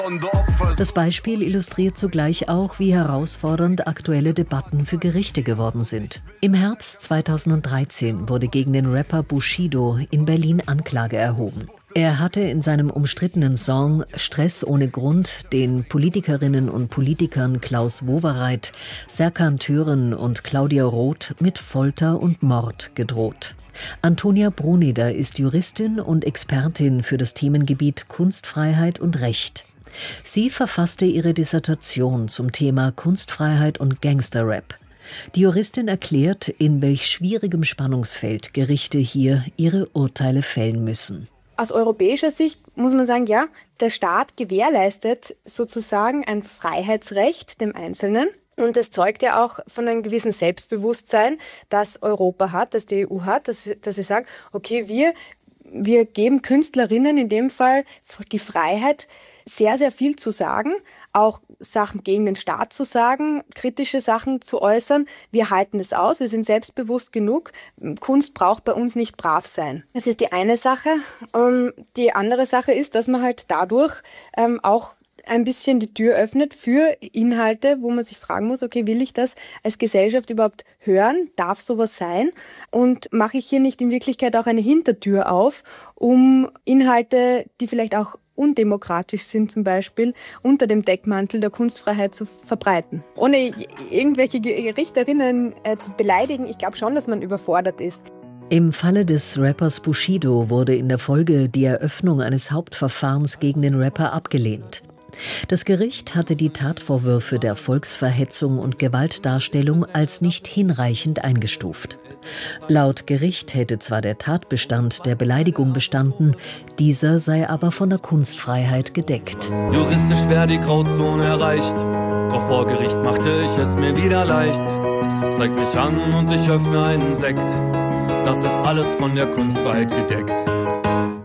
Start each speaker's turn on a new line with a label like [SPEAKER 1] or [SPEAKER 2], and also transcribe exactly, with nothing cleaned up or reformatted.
[SPEAKER 1] Das Beispiel illustriert zugleich auch, wie herausfordernd aktuelle Debatten für Gerichte geworden sind. Im Herbst zweitausenddreizehn wurde gegen den Rapper Bushido in Berlin Anklage erhoben. Er hatte in seinem umstrittenen Song »Stress ohne Grund« den Politikerinnen und Politikern Klaus Wowereit, Serkan Tören und Claudia Roth mit Folter und Mord gedroht. Antonia Brunider ist Juristin und Expertin für das Themengebiet Kunstfreiheit und Recht. Sie verfasste ihre Dissertation zum Thema Kunstfreiheit und Gangsterrap. Die Juristin erklärt, in welch schwierigem Spannungsfeld Gerichte hier ihre Urteile fällen müssen.
[SPEAKER 2] Aus europäischer Sicht muss man sagen, ja, der Staat gewährleistet sozusagen ein Freiheitsrecht dem Einzelnen. Und es zeugt ja auch von einem gewissen Selbstbewusstsein, das Europa hat, das die E U hat, dass, dass sie sagen, okay, wir, wir geben Künstlerinnen in dem Fall die Freiheit, sehr, sehr viel zu sagen, auch Sachen gegen den Staat zu sagen, kritische Sachen zu äußern. Wir halten es aus, wir sind selbstbewusst genug. Kunst braucht bei uns nicht brav sein. Das ist die eine Sache. Und die andere Sache ist, dass man halt dadurch ähm, auch ein bisschen die Tür öffnet für Inhalte, wo man sich fragen muss, okay, will ich das als Gesellschaft überhaupt hören? Darf sowas sein? Und mache ich hier nicht in Wirklichkeit auch eine Hintertür auf, um Inhalte, die vielleicht auch undemokratisch sind zum Beispiel, unter dem Deckmantel der Kunstfreiheit zu verbreiten. Ohne irgendwelche Richterinnen äh, zu beleidigen, ich glaube schon, dass man überfordert ist.
[SPEAKER 1] Im Falle des Rappers Bushido wurde in der Folge die Eröffnung eines Hauptverfahrens gegen den Rapper abgelehnt. Das Gericht hatte die Tatvorwürfe der Volksverhetzung und Gewaltdarstellung als nicht hinreichend eingestuft. Laut Gericht hätte zwar der Tatbestand der Beleidigung bestanden, dieser sei aber von der Kunstfreiheit gedeckt.
[SPEAKER 3] Juristisch wäre die Grauzone erreicht, doch vor Gericht machte ich es mir wieder leicht. Zeig mich an und ich öffne einen Sekt, das ist alles von der Kunstfreiheit gedeckt.